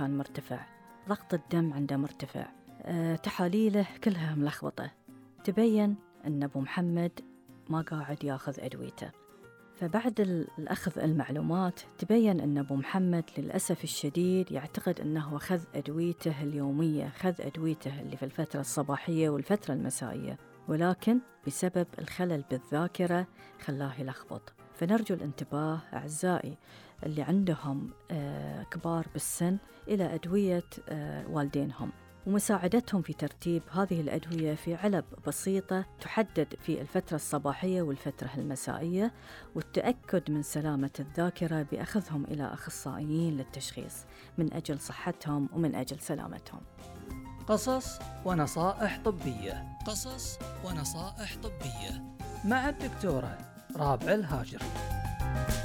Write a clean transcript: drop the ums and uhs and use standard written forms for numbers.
كان مرتفع، ضغط الدم عنده مرتفع، تحاليله كلها ملخبطة. تبين أن أبو محمد ما قاعد ياخذ أدويته. فبعد الأخذ المعلومات تبين أن أبو محمد للأسف الشديد يعتقد أنه خذ أدويته اليومية، خذ أدويته اللي في الفترة الصباحية والفترة المسائية، ولكن بسبب الخلل بالذاكرة خلاه يلخبط. فنرجو الانتباه أعزائي اللي عندهم كبار بالسن إلى أدوية والدينهم، ومساعدتهم في ترتيب هذه الأدوية في علب بسيطة تحدد في الفترة الصباحية والفترة المسائية، والتأكد من سلامة الذاكرة بأخذهم إلى أخصائيين للتشخيص من أجل صحتهم ومن أجل سلامتهم. قصص ونصائح طبية. قصص ونصائح طبية مع الدكتورة رابعة الهاجري.